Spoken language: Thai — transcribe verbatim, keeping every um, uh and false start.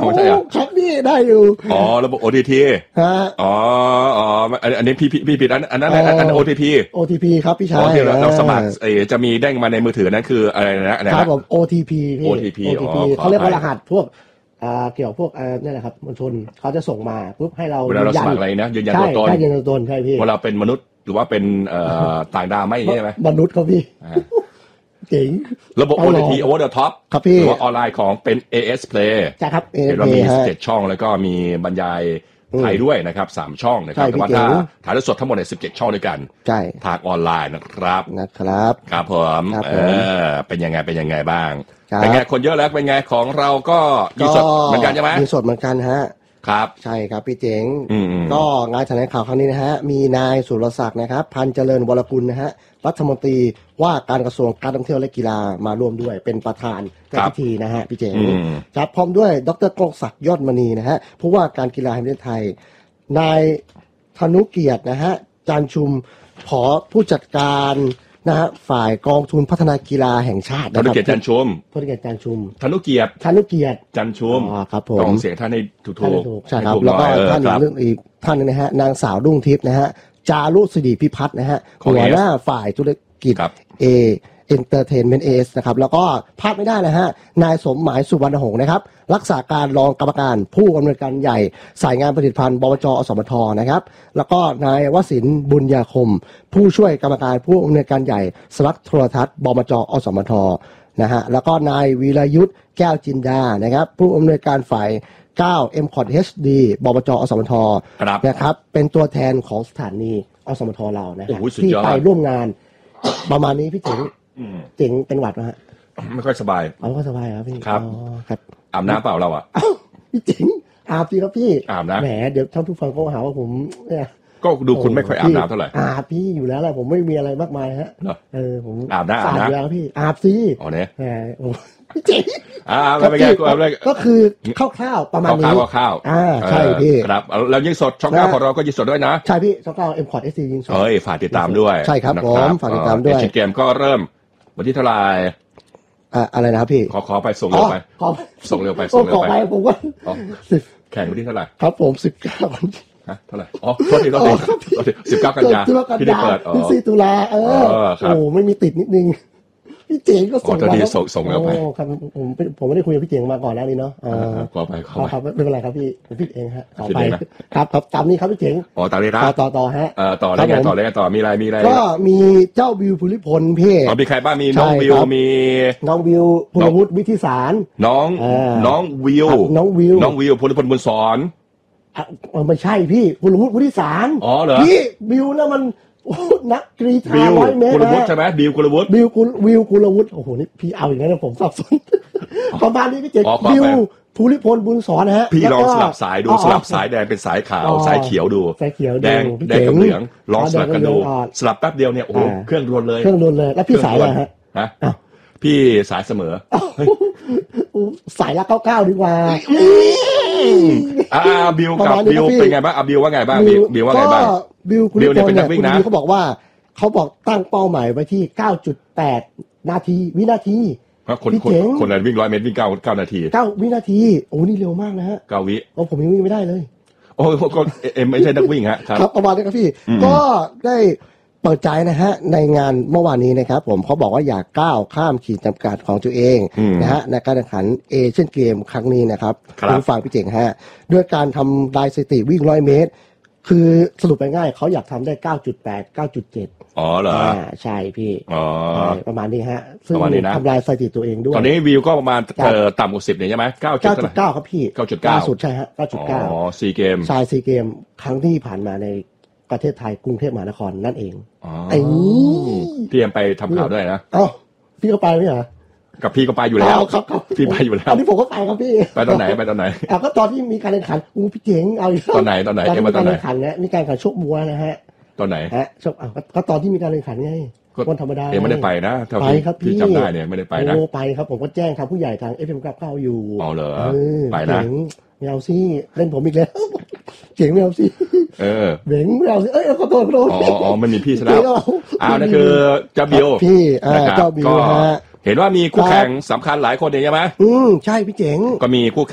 ใช่เหรอครับนี่ได้อยู่อ๋อระบบ โอ ที ทีฮะอ๋ออ๋ออันนี้พี่พี่ผิดอันอันนั้นอัน โอ ที พีโอ ที พี ครับพี่ชายเราสมัครจะมีเด้งมาในมือถือนั่นคืออะไรนะครับผม โอ ที พี พี่โอ ที พีเขาเรียกว่ารหัสพวกเกี่ยวพวกนี่แหละครับมวลชนเขาจะส่งมาปุ๊บให้เราเวลาเราสมัครอะไรนะยืนยันตัวตนใช่ยืนยันตัวตนใช่พี่ว่าเราเป็นมนุษย์หรือว่าเป็นต่างดาวไม่ใช่ไหมมนุษย์ครับพี่เจ๋งระบบ โอ ที ที Over the Top ครับพี่หรือว่าออนไลน์ของเป็น เอ เอส Play ใช่ครับเห็นว่ามีสิบเจ็ดช่องแล้วก็มีบรรยายไทยด้วยนะครับสามช่องนะครับแต่ว่าถ้าถ่ายทอดสดทั้งหมดในสิบเจ็ดช่องด้วยกันใช่ทางออนไลน์นะครับนะครับครับผมเออเป็นยังไงเป็นยังไงบ้างเป็นไงคนเยอะแล้วเป็นไงของเราก็มีสดเหมือนกันใช่ไหมมีสดเหมือนกันฮะครับใช่ครับพี่เจ๋งก็งานแถลงข่าวครั้งนี้นะฮะมีนายสุรศักดิ์นะครับพันเจริญวรกุลนะฮะรัฐมนตรีว่าการกระทรวงการท่องเที่ยวและกีฬามาร่วมด้วยเป็นประธานในพิธีนะฮะพี่เจ๋งครับพร้อมด้วยดร.กงศักดิ์ยอดมณีนะฮะผู้ว่าการกีฬาแห่งประเทศไทยนายธนุเกียรตินะฮะจันชุมผอผู้จัดการนะฮะฝ่ายกองทุนพัฒนากีฬาแห่งชาติธนุเกียรติจันชุมธนุเกียรติจันชุมธนุเกียรติธนุเกียรติจันชุมอ๋อครับผมต้องเสียงท่านให้ถูกๆใช่ครับแล้วก็ท่านเรื่องอีกท่านนึงนะฮะนางสาวรุ่งทิพย์นะฮะจารุสิริพิพัฒน์นะฮะหัวหน้าฝ่ายธุรกิจเอEntertainment เอ เอส นะครับแล้วก็พลาดไม่ได้นะฮะนายสมหมายสุวรรณหงษ์นะครับรักษาการรองกรรมการผู้อำนวยการใหญ่สายงานผลิตภัณฑ์บวจ.อสมทนะครับแล้วก็นายวสินทร์บุญญาคมผู้ช่วยกรรมการผู้อำนวยการใหญ่สำนักโทรทัศน์บวจ.อสมทนะฮะแล้วก็นายวีรยุทธ์แก้วจินดานะครับผู้อำนวยการฝ่ายเก้า เอ็ม คอร์ด เอช ดี บวจ.อสมทนะครับเป็นตัวแทนของสถานีอสมทเรานะครับที่ไปร่วมงานประมาณนี้พี่เจ๋งเจ๋งเป็นหวัดนะฮะไม่ค่อยสบายอ๋อไม่ค่อยสบายครับพี่ครับครับอาบน้ำเปล่าเราอ่ะพี่เจ๋งอาบสิครับพี่อาบนะแหมเดี๋ยวท่านผู้ฟังก็หาว่าผมเนี่ยก็ดูคุณไม่ค่อยอาบน้ำเท่าไหร่อาบพี่อยู่แล้วแหละผมไม่มีอะไรมากมายฮะเออผมอาบน้ำอาบน้ำแล้วพี่อาบสิอ๋อเนี่ยแหมพี่เจ๋งอ่าไม่เป็นไรก็คือคร่าวๆประมาณนี้คร่าวๆอ่าใช่พี่ครับแล้วยิงสดช่องเก้าของเราก็ยิงสดด้วยนะใช่พี่ช่องเก้า เอ็ม คอร์ด เอช ดี ยิงสดเอ้ยฝากติดตามด้วยใช่ครับผมฝากติดตามด้วยเอเชียนเกมก็เริ่มวันที่เท่าไหร่อ่าอะไรนะครับพี่ขอขอไปส่งเร็วไปส่งเร็วไปส่งเร็วไปผมว่าแข่งวันที่เท่าไหร่ครับผมสิบเก้าวันฮะเท่าไหร่อ๋อโทษทีโทษทีสิบเก้ากันยาที่ได้เปิดอ๋อสี่ตุลาเออโอ้ไม่มีติดนิดนึงพี่เจ๋งก็ส่งมาส่งส่งแล้วไปครับผมผมไม่ได้คุยกับพี่เจ๋งมาก่อนแล้วนี่เนาะขอไปขอไปครับไม่เป็นไรครับพี่ผมผิดเองฮะขอไปครับครับตามนี้ครับพี่เจ๋งอ๋อตามนี้นะต่อต่อฮะเอ่อต่อได้ไงต่อได้ไงต่อมีอะไรมีอะไรก็มีเจ้าวิวภูริพลพี่อ๋อมีใครบ้างมีน้องวิวมีน้องวิวภูรวุฒิวิทิสารน้องน้องวิวน้องวิวน้องวิวภูริพลบุญสอนไม่ใช่พี่ภูรวุฒิวิทิสารอ๋อเหรอพี่วิวน่ะมันนักกรีฑาร้อยเมตรกุลวุฒิใช่ไหมบิวกุลวุฒิบิวกุลวิวกุลวุฒิโอ้โหนี่พี่เอาอย่างนั้นผมสับสนประมาณนี้พี่เจ๋งบิวภูริพลบุญสอนนะฮะพี่ลองสลับสายดูสลับสายแดงเป็นสายขาวสายเขียวดูสายเขียวแดงแดงกับเหลืองลองสลับกันดูสลับแป๊บเดียวเนี่ยโอ้โหเครื่องรวนเลยเครื่องรวนเลยแล้วพี่สายอะไรฮะฮะพี่สายเสมอสายละเก้าเก้าดีกว่าอ่าบิวกับบิวเป็นไงบ้างอ่ะบิวว่าไงบ้างบิวว่าไงบ้างบิวคุณเนี่ยเป็นนักวิ่งนะเขาบอกว่าเขาบอกตั้งเป้าหมายไว้ที่ เก้าจุดแปด นาทีวินาทีคนคนคนนั้นวิ่งร้อยเมตรวิ่งเก้าเก้านาทีเก้าวินาทีโอ้นี่เร็วมากนะฮะเก้าวิโอ้ผมยังวิ่งไม่ได้เลยโอ้ก็เอ็มไม่ใช่นักวิ่งฮะครับประมาณนี้ครับพี่ก็ได้เปิดใจนะฮะในงานเมื่อวานนี้นะครับผมเขาบอกว่าอยากก้าวข้ามขีดจำกัดของตัวเองนะฮะในการแข่งขันเอเชียนเกมครั้งนี้นะครับคุณฟังพี่เจ๋งฮะด้วยการทำลายสถิติวิ่งร้อยเมตรคือสรุปไปง่ายเขาอยากทำได้ เก้าจุดแปด เก้าจุดเจ็ดอ๋อเหรอใช่พี่อ๋อประมาณนี้ฮะซึ่งทำลายสถิติตัวเองด้วยตอนนี้วิวก็ประมาณเอ่อต่ำกว่าสิบเนี่ยใช่ไหมเก้าจุดเก้าครับพี่เก้าจุดเก้าสุดใช่ฮะ เก้าจุดเก้าอ๋อซีเกมใช่ซีเกมครั้งที่ผ่านมาในประเทศไทยกรุงเทพมหานครนั่นเองอ๋อไอ้พี่ยังไปทำข่าวด้วยนะเอ้าพี่ก็ไปไหมเหรอกับพี่ก็ไปอยู่แล้วครับพี่ไปอยู่แล้วอันนี้ผมก็ไปครับพี่ไปตอนไหนไปตอนไหนอ่ะก็ตอนที่มีการแข่งขันอู้พี่เจ๋งเอาตอนไหนตอนไหนเอ็มมาตอนไหนการแข่งขันนะมีการแข่งขันชกบัวนะฮะตอนไหนฮะชกอ่ะก็ตอนที่มีการแข่งขันไงวันธรรมดาเอ็มไม่ได้ไปนะไปครับพี่จำได้เนี่ยไม่ได้ไปนะโอ้ไปครับผมก็แจ้งทางผู้ใหญ่ทาง เอฟ เอ็ม เก้าสิบเก้าอยู่อ๋อเหรอไปนะไม่เอาสิเล่นผมอีกแล้วเจ๋งไม่เอาสิเออเจ๋งไม่เอาสิเอ้ยขอโทษขอโทษอ๋ออ๋อมันมีพี่ซะแล้วอ้าวนั่นคือเจ้าบิวพี่เจ้าบิวฮะเห็นว่ามีคู่แข่งสำคัญหลายคนใช่ไหมอืมใช่พี่เจ๋งก็มีคู่